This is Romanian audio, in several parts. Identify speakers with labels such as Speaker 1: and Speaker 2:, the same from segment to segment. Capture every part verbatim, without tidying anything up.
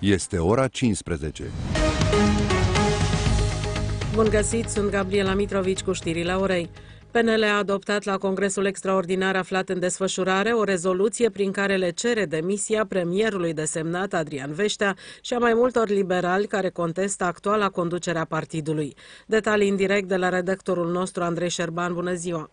Speaker 1: Este ora cincisprezece.
Speaker 2: Bun găsit, sunt Gabriela Mitrovici cu știrile orei. P N L a adoptat la Congresul Extraordinar aflat în desfășurare o rezoluție prin care le cere demisia premierului desemnat Adrian Veștea și a mai multor liberali care contestă actuala conducere a partidului. Detalii în direct de la redactorul nostru Andrei Șerban. Bună ziua!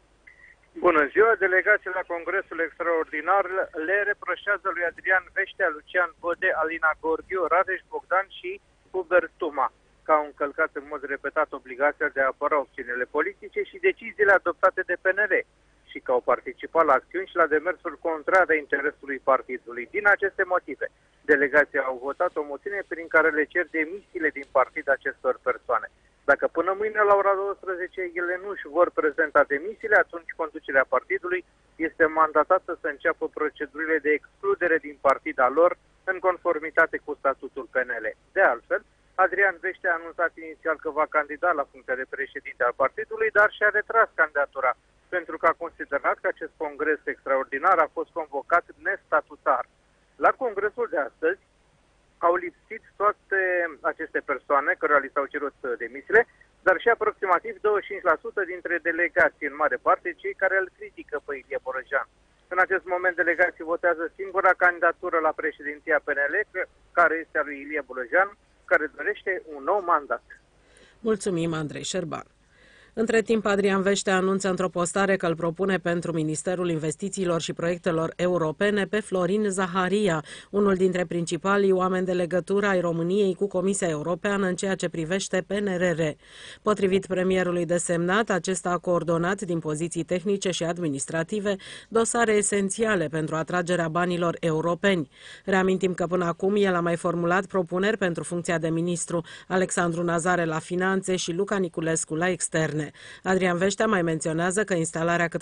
Speaker 3: Bună ziua! Delegații la Congresul Extraordinar le reproșează lui Adrian Veștea, Lucian Bode, Alina Gorghiu, Rareș Bogdan și Hubert Tuma că au încălcat în mod repetat obligația de a apăra opțiunile politice și deciziile adoptate de P N L și că au participat la acțiuni și la demersuri contrare interesului partidului. Din aceste motive, delegații au votat o moțiune prin care le cer demisiile din partid acestor persoane. Dacă până mâine la ora douăsprezece ele nu își vor prezenta demisiile, atunci conducerea partidului este mandatată să înceapă procedurile de excludere din partida lor în conformitate cu statutul P N L. De altfel, Adrian Veștea a anunțat inițial că va candida la funcția de președinte al partidului, dar și-a retras candidatura pentru că a considerat că acest congres extraordinar a fost convocat nestatutar. La congresul de astăzi au lipsit toate aceste persoane care li s-au cerut demisiile, dar și aproximativ douăzeci și cinci la sută dintre delegații, în mare parte cei care îl critică pe Ilie Bolojan. În acest moment delegații votează singura candidatură la președinția P N L, care este a lui Ilie Bolojan, care dorește un nou mandat.
Speaker 2: Mulțumim, Andrei Șerban. Între timp, Adrian Veștea anunță într-o postare că îl propune pentru Ministerul Investițiilor și Proiectelor Europene pe Florin Zaharia, unul dintre principalii oameni de legătură ai României cu Comisia Europeană în ceea ce privește P N R R. Potrivit premierului desemnat, acesta a coordonat din poziții tehnice și administrative dosare esențiale pentru atragerea banilor europeni. Reamintim că până acum el a mai formulat propuneri pentru funcția de ministru, Alexandru Nazare la finanțe și Luca Niculescu la externe. Adrian Veștea mai menționează că instalarea